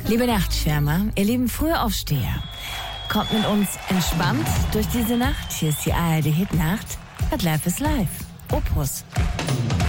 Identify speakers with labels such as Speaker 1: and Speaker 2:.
Speaker 1: Liebe Nachtschwärmer, ihr lieben Frühaufsteher, kommt mit uns entspannt durch diese Nacht. Hier ist die ARD Hitnacht. That Life is Life. Opus.